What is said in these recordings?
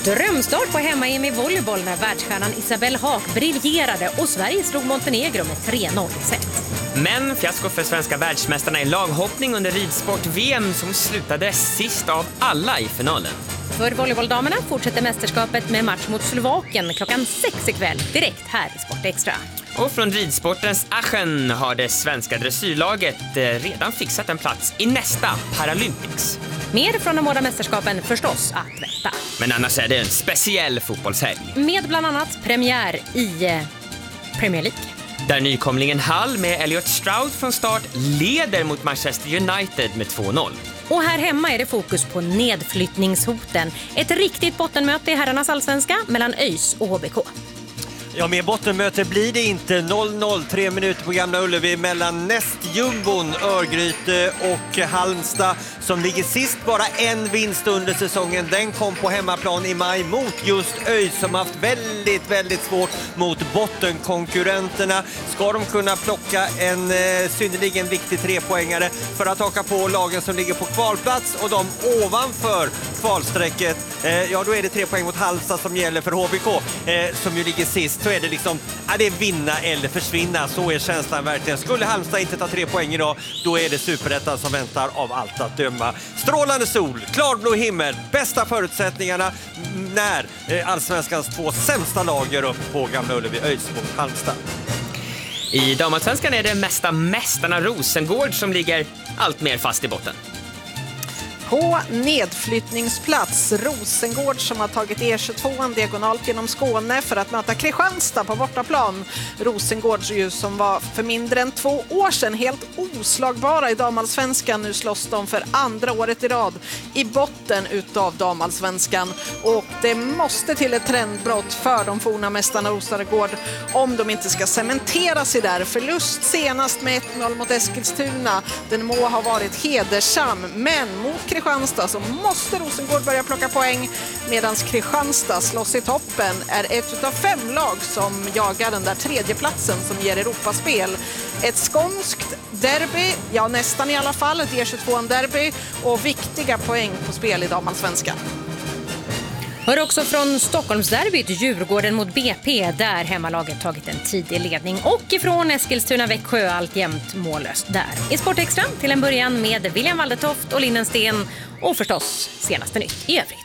Drömstart på hemma-EM i volleyboll när världsstjärnan Isabelle Haak briljerade och Sverige slog Montenegro med 3-0 i set. Men fiasko för svenska världsmästarna i laghoppning under ridsport-VM som slutade sist av alla i finalen. För volleybolldamerna fortsätter mästerskapet med match mot Slovakien klockan 6 ikväll, direkt här i Sport Extra. Och från ridsportens Aachen har det svenska dressyrlaget redan fixat en plats i nästa Paralympics. Mer från de båda mästerskapen förstås att vänta. Men annars är det en speciell fotbollshelg. Med bland annat premiär i Premier League. Där nykomlingen Hull med Elliot Stroud från start leder mot Manchester United med 2-0. Och här hemma är det fokus på nedflyttningshoten. Ett riktigt bottenmöte i herrarnas allsvenska mellan ÖIS och HBK. Ja, med bottenmöte blir det inte. 0-0, 3 minuter på Gamla Ullevi mellan nästjumbon Örgryte och Halmstad som ligger sist. Bara en vinst under säsongen. Den kom på hemmaplan i maj mot just ÖIS som haft väldigt svårt mot bottenkonkurrenterna. Ska de kunna plocka en synnerligen viktig 3-poängare för att haka på lagen som ligger på kvalplats och de ovanför kvalsträcket, ja då är det 3 poäng mot Halmstad som gäller för HBK som ju ligger sist. Så är det liksom, det är vinna eller försvinna. Så är känslan verkligen. Skulle Halmstad inte ta 3 poäng idag, då är det superettan som väntar av allt att döma. Strålande sol, klarblå himmel, bästa förutsättningarna när allsvenskans 2 sämsta lag gör upp på Gamla Ullevi, ÖIS mot Halmstad. I damallsvenskan är det mesta mästarna Rosengård som ligger allt mer fast i botten. På nedflyttningsplats Rosengård som har tagit E22 diagonalt genom Skåne för att möta Kristianstad på bortaplan. Rosengård ju som var för mindre än 2 år sedan helt oslagbara i damallsvenskan. Nu slåss de för andra året i rad i botten utav damallsvenskan. Och det måste till ett trendbrott för de forna mästarna Rosengård om de inte ska cementera sig där. Förlust senast med 1-0 mot Eskilstuna. Den må ha varit hedersam, men mot Kristianstad så måste Rosengård börja plocka poäng medan Kristianstad slåss i toppen är ett av 5 lag som jagar den där 3:e platsen som ger Europaspel. Ett skånskt derby, ja nästan i alla fall, ett E22-derby och viktiga poäng på spel i damallsvenskan. Hör också från Stockholmsderbyt Djurgården mot BP där hemmalaget tagit en tidig ledning och ifrån Eskilstuna-Växjö alltjämt mållöst där. I Sport Extra till en början med William Waldertoft och Linnensten och förstås senaste nytt i övrigt.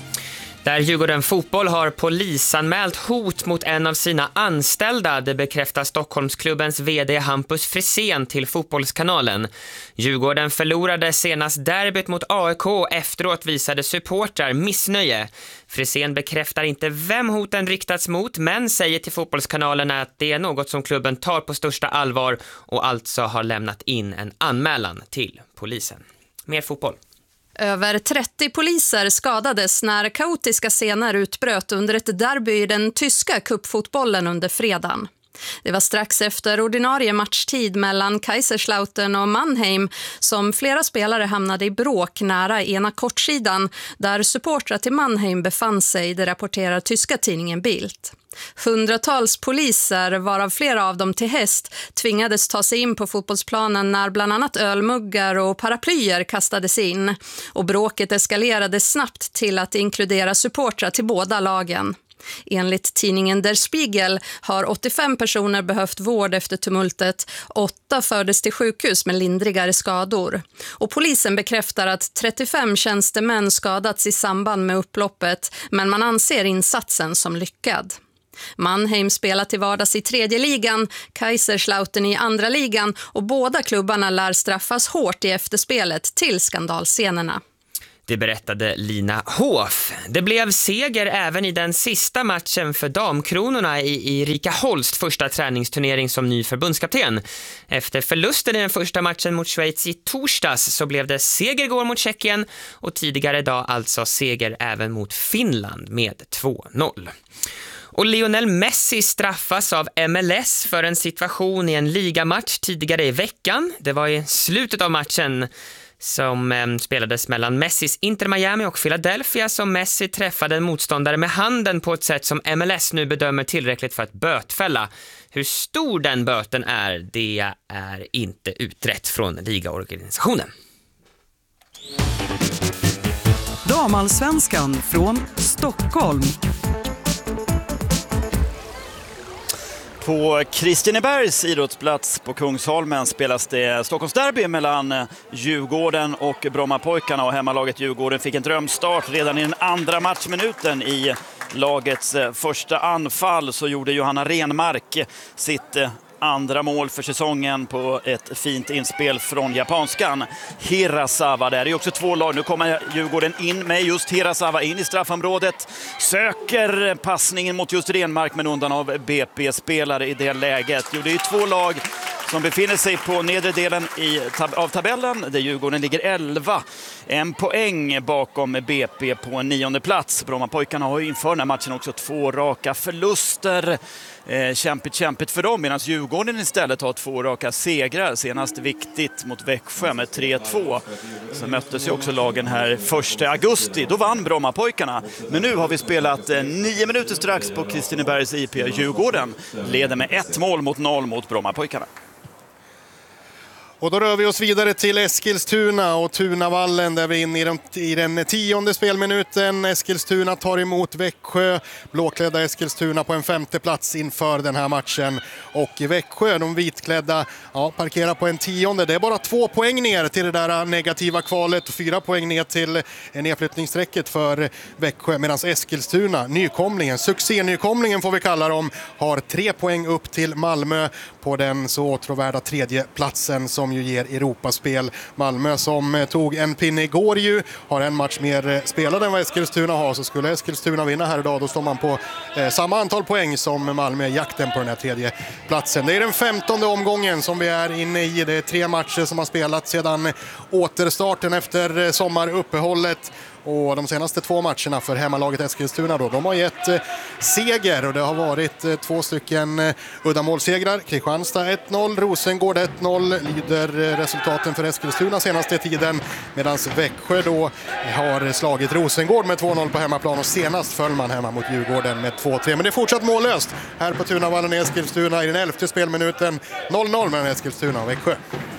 Där Djurgården fotboll har polisanmält hot mot en av sina anställda. Det bekräftar Stockholmsklubbens vd Hampus Frisén till Fotbollskanalen. Djurgården förlorade senast derbyt mot AIK och efteråt visade supportrar missnöje. Frisén bekräftar inte vem hoten riktats mot men säger till Fotbollskanalen att det är något som klubben tar på största allvar och alltså har lämnat in en anmälan till polisen. Mer fotboll. Över 30 poliser skadades när kaotiska scener utbröt under ett derby i den tyska cupfotbollen under fredagen. Det var strax efter ordinarie matchtid mellan Kaiserslautern och Mannheim som flera spelare hamnade i bråk nära ena kortsidan där supportrar till Mannheim befann sig, det rapporterar tyska tidningen Bild. Hundratals poliser, varav flera av dem till häst, tvingades ta sig in på fotbollsplanen när bland annat ölmuggar och paraplyer kastades in. Och bråket eskalerade snabbt till att inkludera supportrar till båda lagen. Enligt tidningen Der Spiegel har 85 personer behövt vård efter tumultet. 8 fördes till sjukhus med lindrigare skador. Och polisen bekräftar att 35 tjänstemän skadats i samband med upploppet, men man anser insatsen som lyckad. Mannheim spelar till vardags i 3:e ligan, Kaiserslautern i 2:a ligan och båda klubbarna lär straffas hårt i efterspelet till skandalscenerna. Det berättade Lina Hof. Det blev seger även i den sista matchen för damkronorna i Erika Holst första träningsturnering som ny förbundskapten. Efter förlusten i den första matchen mot Schweiz i torsdags så blev det seger igår mot Tjeckien och tidigare idag alltså seger även mot Finland med 2-0. Och Lionel Messi straffas av MLS för en situation i en ligamatch tidigare i veckan. Det var i slutet av matchen som spelades mellan Messis Inter Miami och Philadelphia som Messi träffade en motståndare med handen på ett sätt som MLS nu bedömer tillräckligt för att bötfälla. Hur stor den böten är, det är inte utrett från ligaorganisationen. Damallsvenskan från Stockholm. På Kristinebergs idrottsplats på Kungsholmen spelas det Stockholmsderby mellan Djurgården och Brommapojkarna, och hemmalaget Djurgården fick en drömstart redan i den andra matchminuten. I lagets första anfall så gjorde Johanna Renmark sitt andra mål för säsongen på ett fint inspel från japanskan Hirasawa. Där är också två lag. Nu kommer Djurgården in med just Hirasawa in i straffområdet. Söker passningen mot just Renmark, men undan av BP-spelare i det läget. Jo, det är två lag som befinner sig på nedre delen av tabellen, där Djurgården ligger 11. En poäng bakom BP på en 9:e plats. Brommapojkarna har ju inför den här matchen också 2 raka förluster. Kämpigt för dem, medan Djurgården istället har 2 raka segrar. Senast viktigt mot Växjö med 3-2. Så möttes ju också lagen här 1 augusti. Då vann Brommapojkarna. Men nu har vi spelat 9 minuter strax på Kristinebergs IP. Djurgården leder med 1-0 mot Brommapojkarna. Och då rör vi oss vidare till Eskilstuna och Tunavallen, där vi är inne i den 10:e spelminuten. Eskilstuna tar emot Växjö. Blåklädda Eskilstuna på en 5:e plats inför den här matchen. Och i Växjö, de vitklädda, parkerar på en 10:e. Det är bara 2 poäng ner till det där negativa kvalet och 4 poäng ner till nedflyttningssträcket för Växjö. Medan Eskilstuna, nykomlingen, succénykomlingen får vi kalla dem, har 3 poäng upp till Malmö på den så åtråvärda 3:e platsen som ju ger Europaspel. Malmö som tog en pinne igår ju, har en match mer spelad än vad Eskilstuna har, så skulle Eskilstuna vinna här idag, då står man på samma antal poäng som Malmö i jakten på den här 3:e platsen. Det är den 15:e omgången som vi är inne i. Det är 3 matcher som har spelats sedan återstarten efter sommaruppehållet. Och de senaste 2 matcherna för hemmalaget Eskilstuna då, de har gett seger, och det har varit 2 stycken uddamålssegrar. Kristianstad 1-0, Rosengård 1-0 lyder resultaten för Eskilstuna senaste tiden, medan Växjö då har slagit Rosengård med 2-0 på hemmaplan, och senast föll man hemma mot Djurgården med 2-3. Men det är fortsatt mållöst här på Tunavallen i Eskilstuna i den 11:e spelminuten. 0-0 mellan Eskilstuna och Växjö.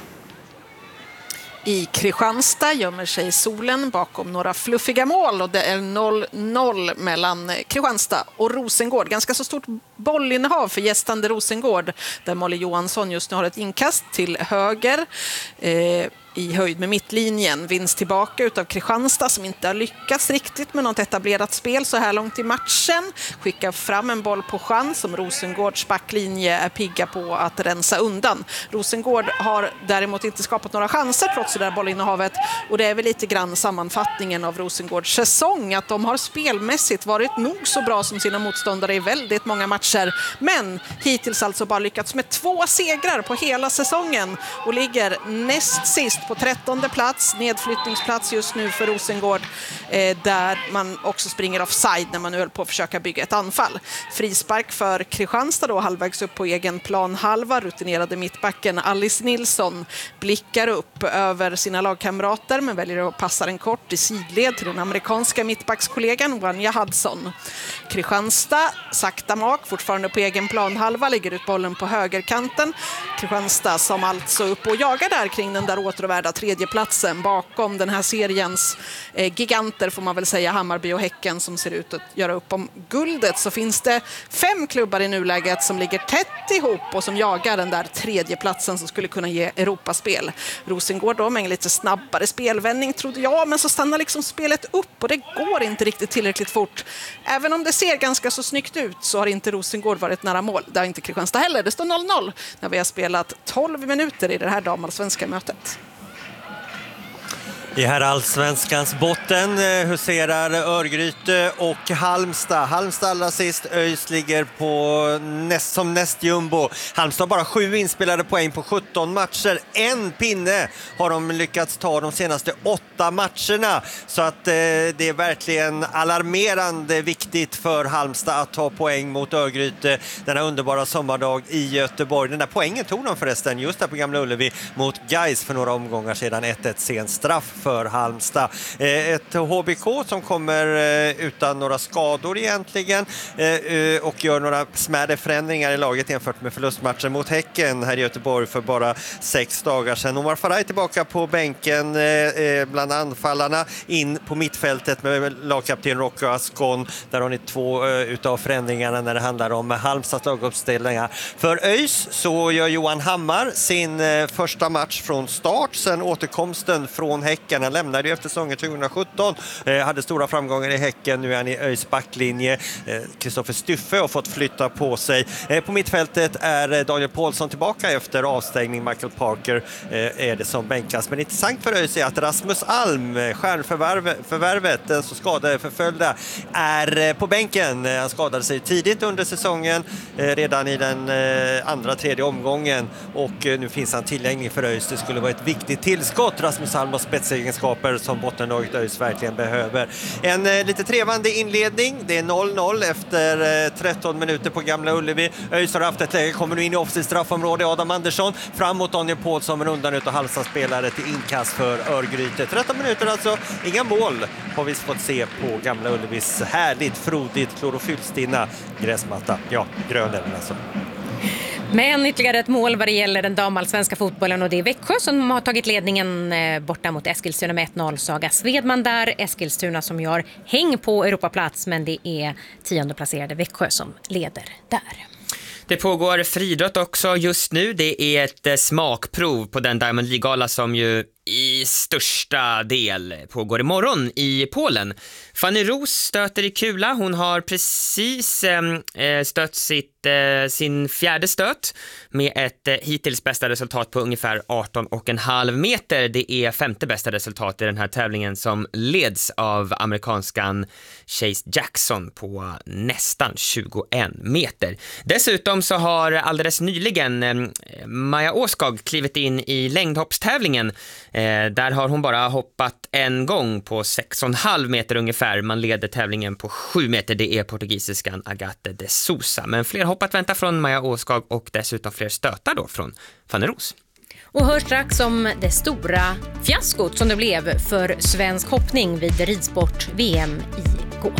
I Kristianstad gömmer sig solen bakom några fluffiga mål, och det är 0-0 mellan Kristianstad och Rosengård. Ganska så stort bollinnehav för gästande Rosengård, där Molly Johansson just nu har ett inkast till höger i höjd med mittlinjen. Vinst tillbaka utav Kristianstad som inte har lyckats riktigt med något etablerat spel så här långt i matchen. Skickar fram en boll på chans som Rosengårds backlinje är pigga på att rensa undan. Rosengård har däremot inte skapat några chanser trots det där bollinnehavet, och det är väl lite grann sammanfattningen av Rosengårds säsong, att de har spelmässigt varit nog så bra som sina motståndare i väldigt många matcher, men hittills alltså bara lyckats med 2 segrar på hela säsongen och ligger näst sist på 13:e plats, nedflyttningsplats just nu för Rosengård, där man också springer offside när man nu höll på att försöka bygga ett anfall. Frispark för Kristianstad då, halvvägs upp på egen plan halva. Rutinerade mittbacken Alice Nilsson blickar upp över sina lagkamrater, men väljer att passa den kort i sidled till den amerikanska mittbackskollegan Vanja Hudson. Kristianstad sakta mak, fortfarande på egen plan halva, lägger ut bollen på högerkanten. Kristianstad som alltså upp och jagar där kring den där återvärda 3:e platsen bakom den här seriens giganter, får man väl säga, Hammarby och Häcken, som ser ut att göra upp om guldet. Så finns det 5 klubbar i nuläget som ligger tätt ihop och som jagar den där 3:e platsen som skulle kunna ge Europaspel. Rosengård då med en lite snabbare spelvändning trodde jag, men så stannar liksom spelet upp och det går inte riktigt tillräckligt fort. Även om det ser ganska så snyggt ut så har inte Rosengård varit nära mål. Det har inte Kristianstad heller. Det står 0-0 när vi har spelat 12 minuter i det här damallsvenska mötet. I här allsvenskans botten huserar Örgryte och Halmstad. Halmstad allra sist, ÖIS ligger på som näst jumbo. Halmstad har bara 7 inspelade poäng på 17 matcher. 1 pinne har de lyckats ta de senaste 8 matcherna. Så att det är verkligen alarmerande viktigt för Halmstad att ta poäng mot Örgryte denna underbara sommardag i Göteborg. Den där poängen tog de förresten just där på Gamla Ullevi mot Gais för några omgångar sedan. 1-1 sen straff för Halmstad. Ett HBK som kommer utan några skador egentligen och gör några smärre förändringar i laget jämfört med förlustmatchen mot Häcken här i Göteborg för bara 6 dagar sedan. Omar Faraj tillbaka på bänken bland anfallarna, in på mittfältet med lagkapten Rocky Ascon. Där har ni 2 utav förändringarna när det handlar om Halmstads laguppställningar. För ÖIS så gör Johan Hammar sin första match från start sen återkomsten från Häcken. Han lämnade ju efter säsongen 2017, hade stora framgångar i Häcken. Nu är han i ÖIS backlinje. Kristoffer Styffe har fått flytta på sig. På mittfältet är Daniel Paulsson tillbaka efter avstängning. Michael Parker är det som bänkas. Men intressant för ÖIS är att Rasmus Alm, stjärnförvärvet, den så skadade förföljda, är på bänken. Han skadade sig tidigt under säsongen, redan i den andra, tredje omgången, och nu finns han tillgänglig för ÖIS. Det skulle vara ett viktigt tillskott, Rasmus Alm, och spetsegenskaper som bottenlaget ÖIS verkligen behöver. En lite trevande inledning. Det är 0-0 efter 13 minuter på Gamla Ullevi. ÖIS har haft ett läge, kommer nu in i offensivt straffområde. Adam Andersson fram mot Daniel Paulsson, men undan utav Halmstads spelare till inkast för Örgryte. 13 minuter alltså, inga mål har vi fått se på Gamla Ullevis härligt, frodigt, klorofyllstinna gräsmatta. Ja, grönen alltså. Men ytterligare ett mål vad det gäller den damallsvenska fotbollen, och det är Växjö som har tagit ledningen borta mot Eskilstuna med 1-0. Saga Svedman där, Eskilstuna som gör häng på Europaplats, men det är 10:e placerade Växjö som leder där. Det pågår friidrott också just nu. Det är ett smakprov på den Diamond League-gala som ju i största del pågår imorgon i Polen. Fanny Roos stöter i kula. Hon har precis stött sin fjärde stöt med ett hittills bästa resultat på ungefär 18,5 meter. Det är 5:e bästa resultat i den här tävlingen, som leds av amerikanskan Chase Jackson på nästan 21 meter. Dessutom så har alldeles nyligen Maja Åskog klivit in i längdhoppstävlingen. Där har hon bara hoppat en gång på 6,5 meter ungefär. Man leder tävlingen på 7 meter. Det är portugisiskan Agathe de Sousa. Men fler hopp att vänta från Maja Åskog och dessutom fler stötar då från Fanny Roos. Och hör strax om det stora fiaskot som det blev för svensk hoppning vid ridsport-VM i